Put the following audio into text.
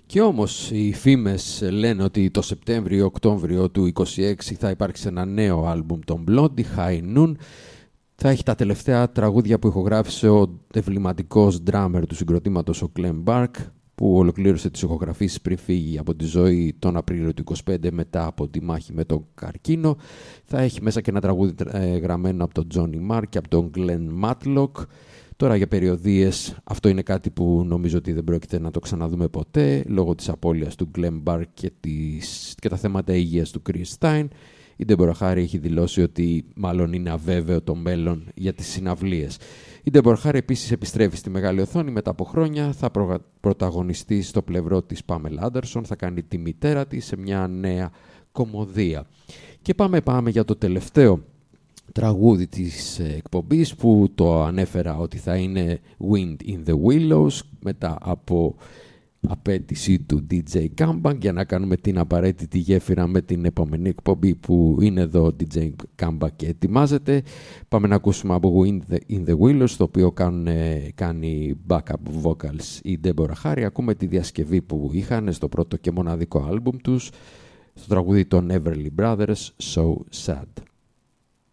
Και όμως οι φήμες λένε ότι το Σεπτέμβριο-Οκτώβριο του 2026 θα υπάρξει ένα νέο άλμπουμ των Blondie, High Noon. Θα έχει τα τελευταία τραγούδια που ηχογράφησε ο εμβληματικός drummer του συγκροτήματος ο Clem Burke, που ολοκλήρωσε τις ηχογραφήσεις πριν φύγει από τη ζωή τον Απρίλιο του 25 μετά από τη μάχη με τον καρκίνο. Θα έχει μέσα και ένα τραγούδι γραμμένο από τον Johnny Marr και από τον Glenn Matlock. Τώρα για περιοδίες, αυτό είναι κάτι που νομίζω ότι δεν πρόκειται να το ξαναδούμε ποτέ λόγω της απώλειας του Glenn Burke και τα θέματα υγείας του Chris Stein. Η Deborah Harry έχει δηλώσει ότι μάλλον είναι αβέβαιο το μέλλον για τις συναυλίες. Η Deborah Harry επίσης επιστρέφει στη μεγάλη οθόνη μετά από χρόνια, θα πρωταγωνιστεί στο πλευρό της Pamela Anderson, θα κάνει τη μητέρα της σε μια νέα κομμωδία. Και πάμε για το τελευταίο τραγούδι της εκπομπής που το ανέφερα ότι θα είναι Wind in the Willows μετά από απέτηση του DJ Comeback για να κάνουμε την απαραίτητη γέφυρα με την επόμενη εκπομπή που είναι εδώ ο DJ Comeback και ετοιμάζεται. Πάμε να ακούσουμε από Wind in the Willows, το οποίο κάνει backup vocals η Deborah Harry. Ακούμε τη διασκευή που είχαν στο πρώτο και μοναδικό άλμπουμ τους, στο τραγούδι των Everly Brothers, So Sad.